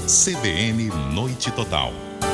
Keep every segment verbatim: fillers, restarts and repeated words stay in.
C B N Noite Total.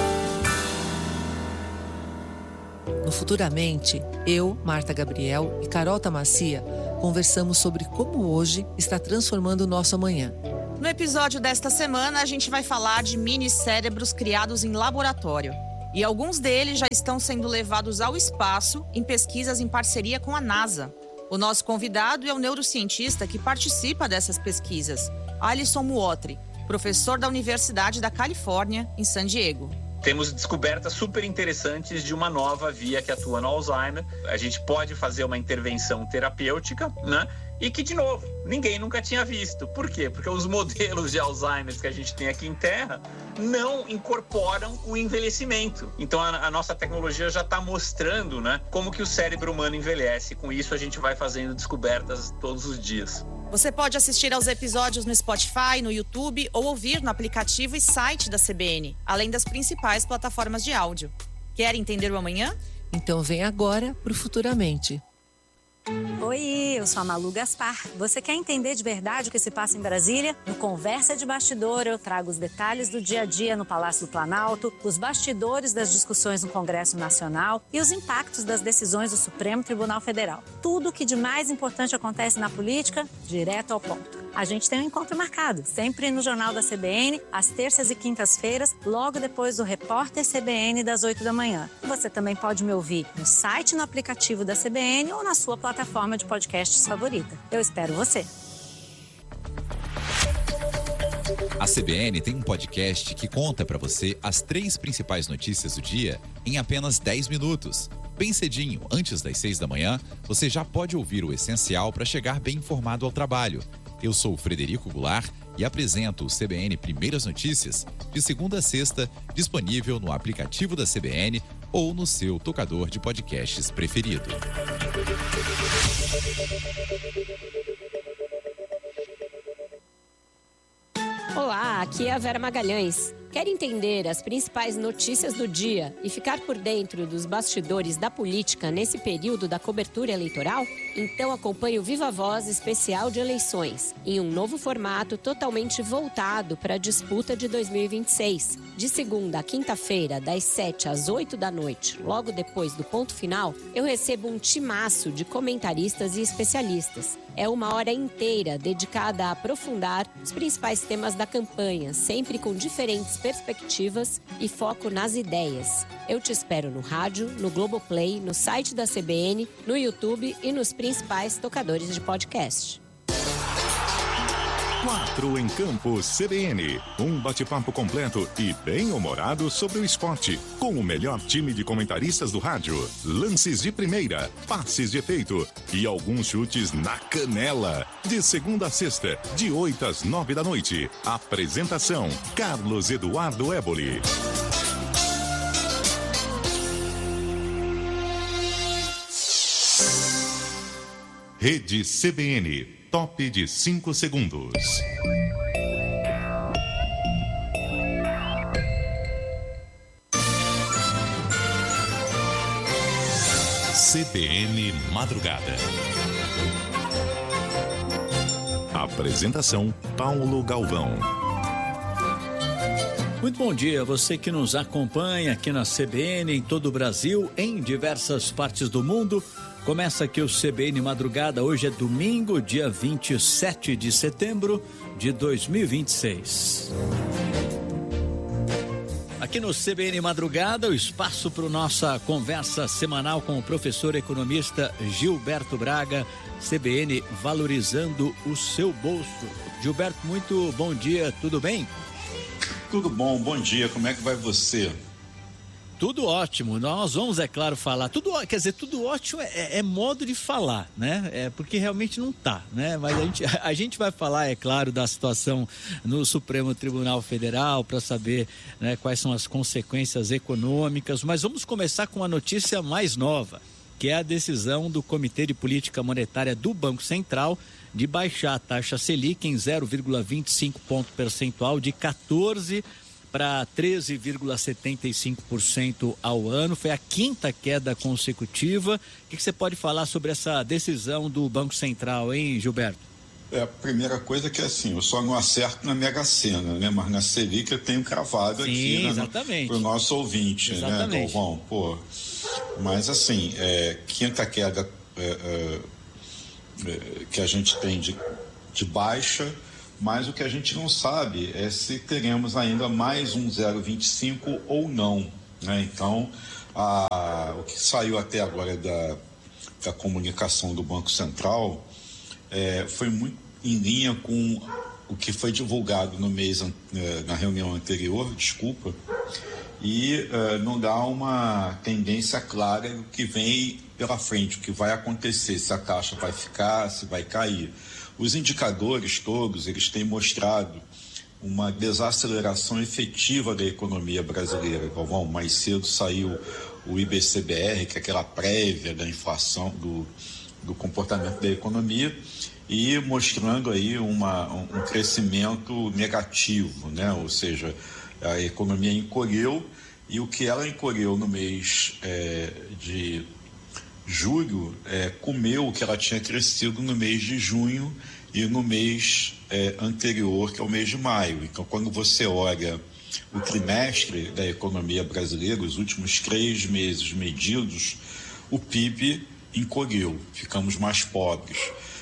No Futuramente, eu, Marta Gabriel e Carol Tamassia conversamos sobre como hoje está transformando o nosso amanhã. No episódio desta semana, a gente vai falar de mini-cérebros criados em laboratório. E alguns deles já estão sendo levados ao espaço em pesquisas em parceria com a NASA. O nosso convidado é o neurocientista que participa dessas pesquisas, Alisson Muotri, professor da Universidade da Califórnia, em San Diego. Temos descobertas super interessantes de uma nova via que atua no Alzheimer. A gente pode fazer uma intervenção terapêutica, né? E que, de novo, ninguém nunca tinha visto. Por quê? Porque os modelos de Alzheimer que a gente tem aqui em Terra não incorporam o envelhecimento. Então, a, a nossa tecnologia já está mostrando, né, como que o cérebro humano envelhece. Com isso, a gente vai fazendo descobertas todos os dias. Você pode assistir aos episódios no Spotify, no YouTube ou ouvir no aplicativo e site da C B N, além das principais plataformas de áudio. Quer entender o amanhã? Então vem agora pro Futuramente. Oi, eu sou a Malu Gaspar. Você quer entender de verdade o que se passa em Brasília? No Conversa de Bastidor, eu trago os detalhes do dia a dia no Palácio do Planalto, os bastidores das discussões no Congresso Nacional e os impactos das decisões do Supremo Tribunal Federal. Tudo o que de mais importante acontece na política, direto ao ponto. A gente tem um encontro marcado, sempre no Jornal da C B N, às terças e quintas-feiras, logo depois do Repórter C B N das oito da manhã. Você também pode me ouvir no site e no aplicativo da C B N ou na sua plataforma de podcasts favorita. Eu espero você. A C B N tem um podcast que conta para você as três principais notícias do dia em apenas dez minutos. Bem cedinho, antes das seis da manhã, você já pode ouvir o essencial para chegar bem informado ao trabalho. Eu sou o Frederico Goulart e apresento o C B N Primeiras Notícias de segunda a sexta, disponível no aplicativo da C B N ou no seu tocador de podcasts preferido. Olá, aqui é a Vera Magalhães. Quer entender as principais notícias do dia e ficar por dentro dos bastidores da política nesse período da cobertura eleitoral? Então acompanhe o Viva Voz especial de eleições, em um novo formato totalmente voltado para a disputa de dois mil e vinte e seis. De segunda a quinta-feira, das sete às oito da noite, logo depois do ponto final, eu recebo um timaço de comentaristas e especialistas. É uma hora inteira dedicada a aprofundar os principais temas da campanha, sempre com diferentes perspectivas e foco nas ideias. Eu te espero no rádio, no Globoplay, no site da C B N, no YouTube e nos principais tocadores de podcast. Quatro em Campo C B N. Um bate-papo completo e bem-humorado sobre o esporte. Com o melhor time de comentaristas do rádio. Lances de primeira, passes de efeito e alguns chutes na canela. De segunda a sexta, de oito às nove da noite. Apresentação: Carlos Eduardo Éboli. Rede C B N. Top de cinco segundos. C B N Madrugada. Apresentação: Paulo Galvão. Muito bom dia, você que nos acompanha aqui na C B N, em todo o Brasil, em diversas partes do mundo. Começa aqui o C B N Madrugada, hoje é domingo, dia vinte e sete de setembro de dois mil e vinte e seis. Aqui no C B N Madrugada, o espaço para nossa conversa semanal com o professor economista Gilberto Braga, C B N valorizando o seu bolso. Gilberto, muito bom dia, tudo bem? Tudo bom, bom dia, como é que vai você? Tudo ótimo, nós vamos, é claro, falar, tudo, quer dizer, tudo ótimo é, é modo de falar, né, é porque realmente não tá, né, mas a gente, a gente vai falar, é claro, da situação no Supremo Tribunal Federal para saber, né, quais são as consequências econômicas, mas vamos começar com a notícia mais nova, que é a decisão do Comitê de Política Monetária do Banco Central de baixar a taxa Selic em zero vírgula vinte e cinco ponto percentual de quatorze por cento para treze vírgula setenta e cinco por cento ao ano. Foi a quinta queda consecutiva. O que você pode falar sobre essa decisão do Banco Central, hein, Gilberto? É, a primeira coisa é que assim, eu só não acerto na Mega Sena, né? Mas na Selic eu tenho cravado Sim, aqui, né? Exatamente. Para o nosso ouvinte, Exatamente. né, Galvão? Pô, mas assim, é, quinta queda é, é, é, que a gente tem de, de baixa, mas o que a gente não sabe é se teremos ainda mais um zero vírgula vinte e cinco ou não, né? Então, a, o que saiu até agora da, da comunicação do Banco Central é, foi muito em linha com o que foi divulgado no mês, na reunião anterior, desculpa, e uh, não dá uma tendência clara do que vem pela frente, o que vai acontecer, se a taxa vai ficar, se vai cair. Os indicadores todos, eles têm mostrado uma desaceleração efetiva da economia brasileira. Galvão, mais cedo saiu o I B C B R, que é aquela prévia da inflação, do, do comportamento da economia, e mostrando aí uma, um crescimento negativo, né? Ou seja, a economia encolheu, e o que ela encolheu no mês é, de julho é, comeu o que ela tinha crescido no mês de junho e no mês é, anterior, que é o mês de maio. Então, quando você olha o trimestre da economia brasileira, os últimos três meses medidos, o P I B encolheu, ficamos mais pobres.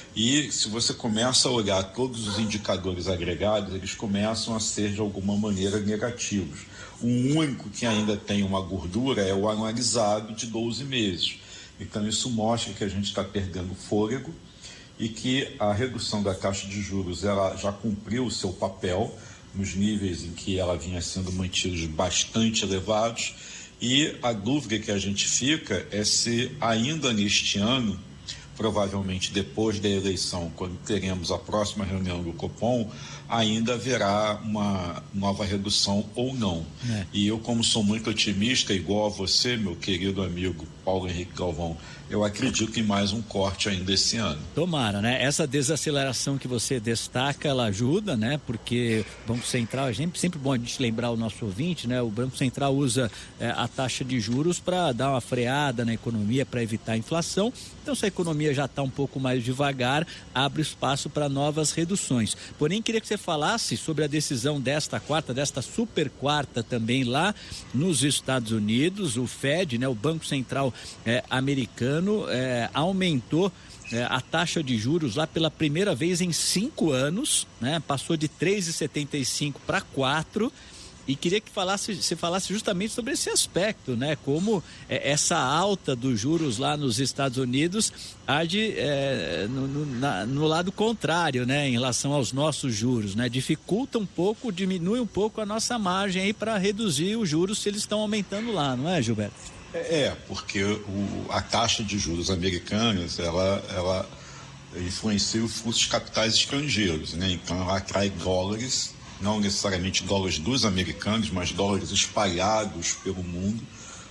E se você começa a olhar todos os indicadores agregados, eles começam a ser de alguma maneira negativos. O único que ainda tem uma gordura é o anualizado de doze meses. Então isso mostra que a gente está perdendo fôlego e que a redução da taxa de juros ela já cumpriu o seu papel nos níveis em que ela vinha sendo mantida bastante elevados. E a dúvida que a gente fica é se ainda neste ano, provavelmente depois da eleição, quando teremos a próxima reunião do Copom, ainda haverá uma nova redução ou não. É. E eu, como sou muito otimista, igual a você, meu querido amigo Paulo Henrique Galvão, eu acredito em mais um corte ainda esse ano. Tomara, né? Essa desaceleração que você destaca, ela ajuda, né? Porque o Banco Central, é sempre, sempre bom a gente lembrar o nosso ouvinte, né? O Banco Central usa é, a taxa de juros para dar uma freada na economia, para evitar a inflação. Então, se a economia já está um pouco mais devagar, abre espaço para novas reduções. Porém, queria que você falasse sobre a decisão desta quarta, desta super quarta também lá nos Estados Unidos. O Fed, né? O Banco Central é, americano, É, aumentou é, a taxa de juros lá pela primeira vez em cinco anos, né? Passou de três vírgula setenta e cinco para quatro, e queria que falasse, você falasse justamente sobre esse aspecto, né? Como é, essa alta dos juros lá nos Estados Unidos age é, no, no, na, no lado contrário, né? Em relação aos nossos juros, né? Dificulta um pouco, diminui um pouco a nossa margem aí para reduzir os juros se eles estão aumentando lá, não é, Gilberto? É, porque o, a taxa de juros americanas, ela, ela influencia o fluxo de capitais estrangeiros, né? Então ela atrai dólares, não necessariamente dólares dos americanos, mas dólares espalhados pelo mundo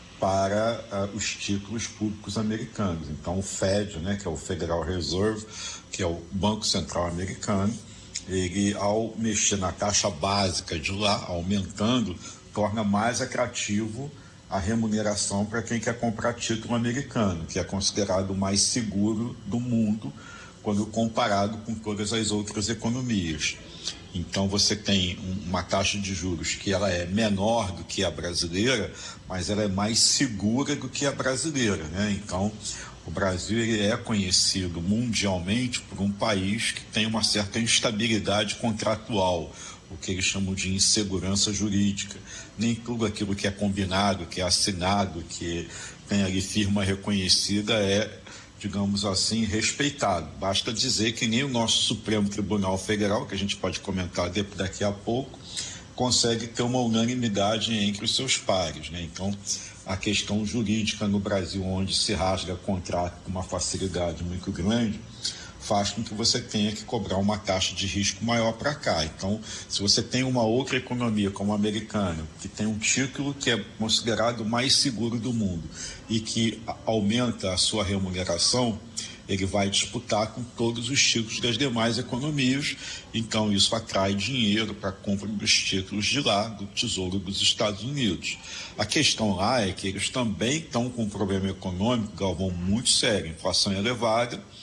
para uh, os títulos públicos americanos. Então o Fed, né, que é o Federal Reserve, que é o Banco Central americano, ele, ao mexer na taxa básica de lá, aumentando, torna mais atrativo a remuneração para quem quer comprar título americano, que é considerado o mais seguro do mundo quando comparado com todas as outras economias. Então você tem uma taxa de juros que ela é menor do que a brasileira, mas ela é mais segura do que a brasileira, né? Então o Brasil ele é conhecido mundialmente por um país que tem uma certa instabilidade contratual, o que eles chamam de insegurança jurídica. Nem tudo aquilo que é combinado, que é assinado, que tem ali firma reconhecida é, digamos assim, respeitado. Basta dizer que nem o nosso Supremo Tribunal Federal, que a gente pode comentar daqui a pouco, consegue ter uma unanimidade entre os seus pares, né? Então, a questão jurídica no Brasil, onde se rasga contrato com uma facilidade muito grande, faz com que você tenha que cobrar uma taxa de risco maior para cá. Então, se você tem uma outra economia como a americana, que tem um título que é considerado o mais seguro do mundo e que aumenta a sua remuneração, ele vai disputar com todos os títulos das demais economias. Então, isso atrai dinheiro para a compra dos títulos de lá, do Tesouro dos Estados Unidos. A questão lá é que eles também estão com um problema econômico, Galvão, muito sério, inflação elevada,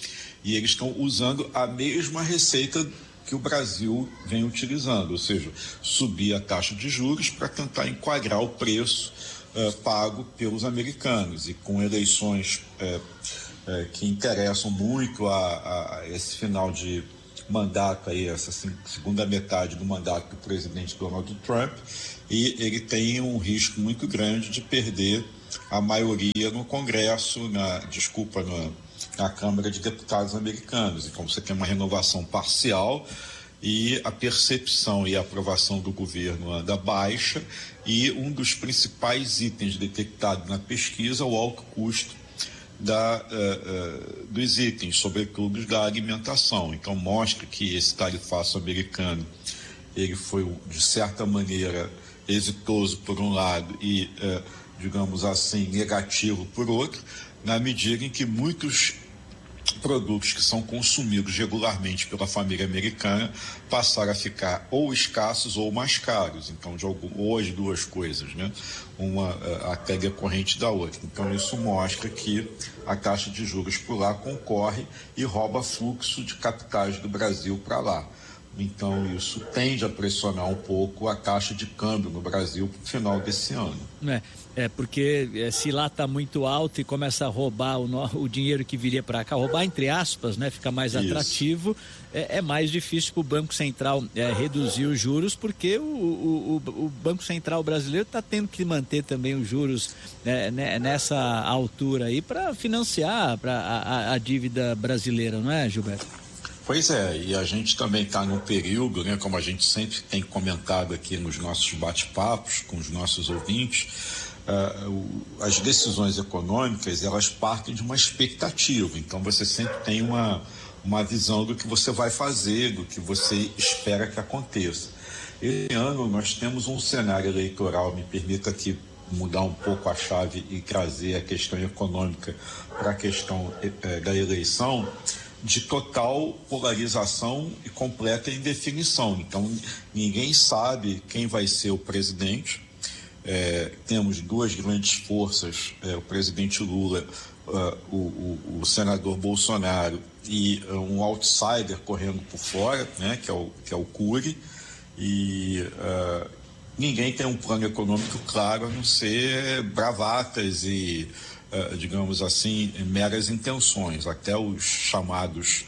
E eles estão usando a mesma receita que o Brasil vem utilizando, ou seja, subir a taxa de juros para tentar enquadrar o preço uh, pago pelos americanos. E com eleições uh, uh, que interessam muito a, a esse final de mandato, aí, essa segunda metade do mandato do presidente Donald Trump, e ele tem um risco muito grande de perder a maioria no Congresso, na, desculpa, na, na Câmara de Deputados americanos. Então você tem uma renovação parcial e a percepção e a aprovação do governo anda baixa, e um dos principais itens detectados na pesquisa é o alto custo da, uh, uh, dos itens, sobretudo da alimentação. Então mostra que esse tarifaço americano ele foi, de certa maneira, exitoso por um lado e, uh, digamos assim, negativo por outro, na medida em que muitos produtos que são consumidos regularmente pela família americana passaram a ficar ou escassos ou mais caros. Então, de algum, hoje, duas coisas, né? Uma até decorrente da outra. Então, isso mostra que a taxa de juros por lá concorre e rouba fluxo de capitais do Brasil para lá. Então, isso tende a pressionar um pouco a taxa de câmbio no Brasil para o final desse ano. É, é porque é, se lá está muito alto e começa a roubar o, o dinheiro que viria para cá, roubar entre aspas, né, fica mais isso. atrativo, é, é mais difícil para o Banco Central é, reduzir os juros, porque o, o, o, o Banco Central brasileiro está tendo que manter também os juros é, né, nessa altura aí para financiar pra, a, a dívida brasileira, não é, Gilberto? Pois é, e a gente também está num período, né, como a gente sempre tem comentado aqui nos nossos bate-papos com os nossos ouvintes, uh, o, as decisões econômicas, elas partem de uma expectativa. Então você sempre tem uma, uma visão do que você vai fazer, do que você espera que aconteça. Esse ano nós temos um cenário eleitoral, me permita aqui mudar um pouco a chave e trazer a questão econômica para a questão eh, da eleição, de total polarização e completa indefinição. Então, ninguém sabe quem vai ser o presidente. É, temos duas grandes forças, é, o presidente Lula, uh, o, o, o senador Bolsonaro e uh, um outsider correndo por fora, né, que é o, que é o Cury, e uh, ninguém tem um plano econômico claro, a não ser bravatas e Uh, digamos assim, meras intenções. Até os chamados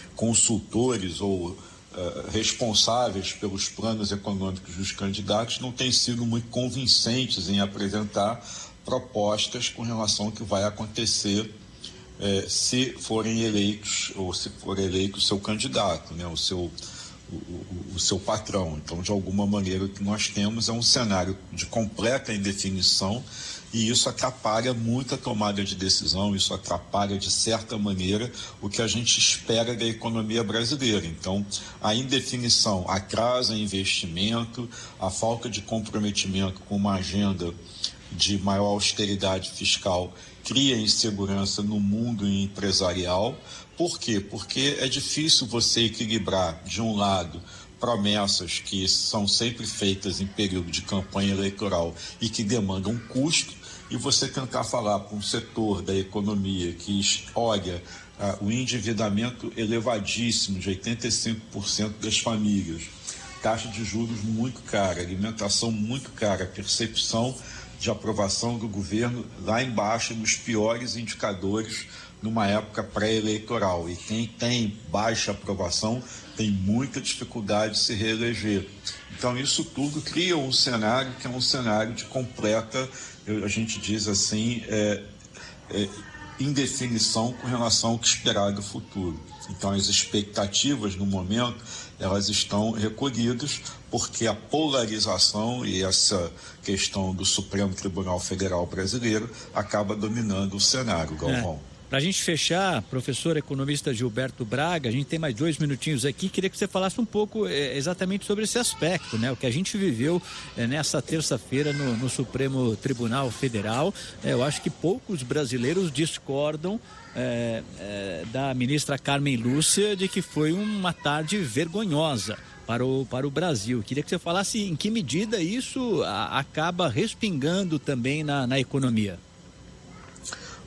consultores ou uh, responsáveis pelos planos econômicos dos candidatos não têm sido muito convincentes em apresentar propostas com relação ao que vai acontecer uh, se forem eleitos, ou se for eleito o seu candidato, né, o seu, o, o, o seu patrão. Então, de alguma maneira, o que nós temos é um cenário de completa indefinição, e isso atrapalha muito a tomada de decisão, isso atrapalha, de certa maneira, o que a gente espera da economia brasileira. Então, a indefinição atrasa investimento, a falta de comprometimento com uma agenda de maior austeridade fiscal cria insegurança no mundo empresarial. Por quê? Porque é difícil você equilibrar, de um lado, promessas que são sempre feitas em período de campanha eleitoral e que demandam custo, e você tentar falar para um setor da economia que olha uh, o endividamento elevadíssimo de oitenta e cinco por cento das famílias, taxa de juros muito cara, alimentação muito cara, percepção de aprovação do governo lá embaixo, nos piores indicadores numa época pré-eleitoral. E quem tem baixa aprovação tem muita dificuldade de se reeleger. Então isso tudo cria um cenário que é um cenário de completa, a gente diz assim, é, é, indefinição com relação ao que esperar do futuro. Então as expectativas no momento, elas estão recolhidas, porque a polarização e essa questão do Supremo Tribunal Federal Brasileiro acaba dominando o cenário, Galvão. É. Para a gente fechar, professor economista Gilberto Braga, a gente tem mais dois minutinhos aqui, queria que você falasse um pouco é, exatamente sobre esse aspecto, né? O que a gente viveu é, nessa terça-feira no, no Supremo Tribunal Federal. É, eu acho que poucos brasileiros discordam é, é, da ministra Carmen Lúcia de que foi uma tarde vergonhosa para o, para o Brasil. Queria que você falasse em que medida isso a, acaba respingando também na, na economia.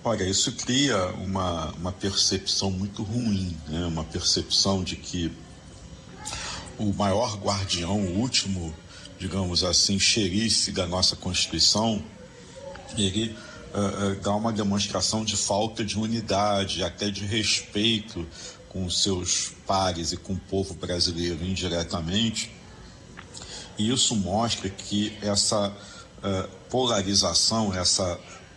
Olha, isso cria uma, uma percepção muito ruim, né? Uma percepção de que o maior guardião, o último, digamos assim, xerife da nossa Constituição, ele uh, uh, dá uma demonstração de falta de unidade, até de respeito com os seus pares e com o povo brasileiro indiretamente. E isso mostra que essa uh, polarização, essa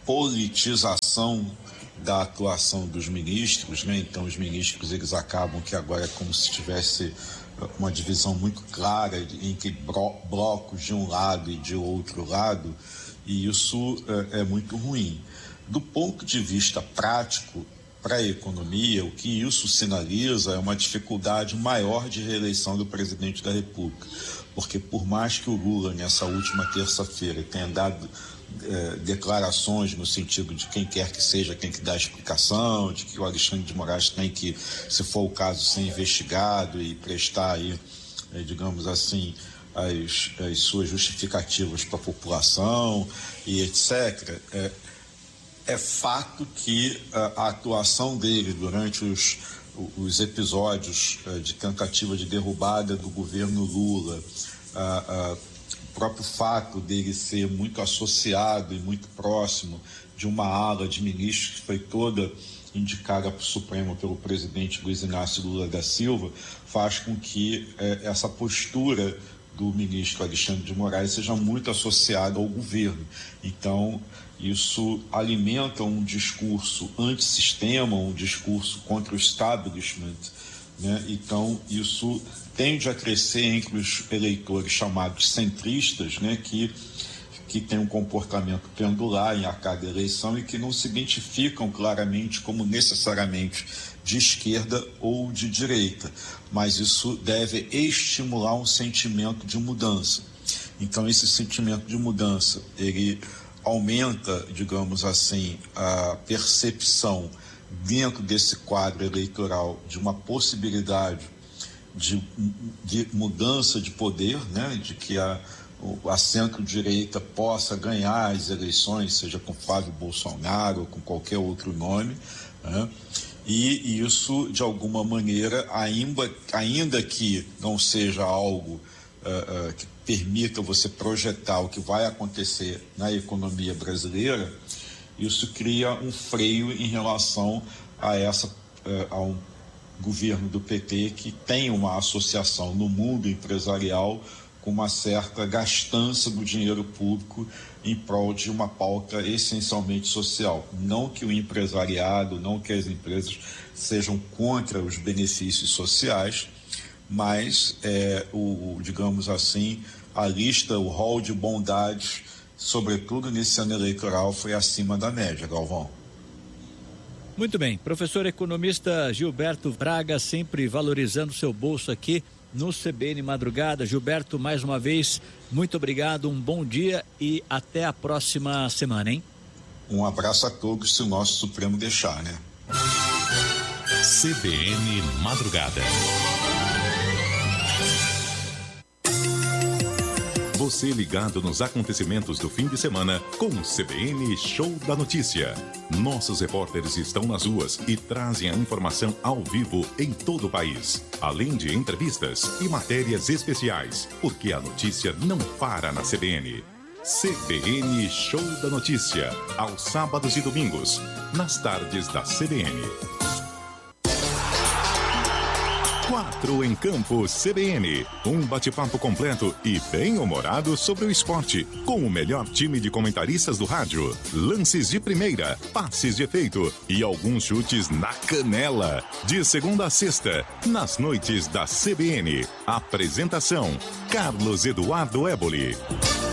politização da atuação dos ministros, né? Então os ministros, eles acabam que agora é como se tivesse uma divisão muito clara entre blocos de um lado e de outro lado, e isso é, é muito ruim. Do ponto de vista prático, para a economia, o que isso sinaliza é uma dificuldade maior de reeleição do presidente da República, porque por mais que o Lula, nessa última terça-feira, tenha dado é, declarações no sentido de quem quer que seja, tem que dar explicação, de que o Alexandre de Moraes tem que, se for o caso, ser investigado e prestar aí, é, digamos assim, as, as suas justificativas para a população e etcétera. É, é fato que a, a atuação dele durante os, os episódios é, de tentativa de derrubada do governo Lula, a, a, o próprio fato dele ser muito associado e muito próximo de uma ala de ministros que foi toda indicada para o Supremo pelo presidente Luiz Inácio Lula da Silva, faz com que eh, essa postura do ministro Alexandre de Moraes seja muito associada ao governo. Então, isso alimenta um discurso antissistema, um discurso contra o establishment, né? Então, isso tende a crescer entre os eleitores chamados centristas, né, que, que têm um comportamento pendular em a cada eleição e que não se identificam claramente como necessariamente de esquerda ou de direita, mas isso deve estimular um sentimento de mudança. Então, esse sentimento de mudança, ele aumenta, digamos assim, a percepção dentro desse quadro eleitoral de uma possibilidade De, de mudança de poder, né? De que a, a centro-direita possa ganhar as eleições, seja com Flávio Bolsonaro ou com qualquer outro nome, né? E, e isso, de alguma maneira, ainda, ainda que não seja algo uh, uh, que permita você projetar o que vai acontecer na economia brasileira, isso cria um freio em relação a essa uh, a um governo do P T que tem uma associação no mundo empresarial com uma certa gastança do dinheiro público em prol de uma pauta essencialmente social. Não que o empresariado, não que as empresas sejam contra os benefícios sociais, mas, é, o, digamos assim, a lista, o rol de bondades, sobretudo nesse ano eleitoral, foi acima da média, Galvão. Muito bem, professor economista Gilberto Braga, sempre valorizando seu bolso aqui no C B N Madrugada. Gilberto, mais uma vez, muito obrigado, um bom dia e até a próxima semana, hein? Um abraço a todos, se o nosso Supremo deixar, né? C B N Madrugada. Você ligado nos acontecimentos do fim de semana com o C B N Show da Notícia. Nossos repórteres estão nas ruas e trazem a informação ao vivo em todo o país, além de entrevistas e matérias especiais, porque a notícia não para na C B N. C B N Show da Notícia, aos sábados e domingos, nas tardes da C B N. Quatro em Campo C B N, um bate-papo completo e bem-humorado sobre o esporte, com o melhor time de comentaristas do rádio, lances de primeira, passes de efeito e alguns chutes na canela. De segunda a sexta, nas noites da C B N. Apresentação, Carlos Eduardo Éboli.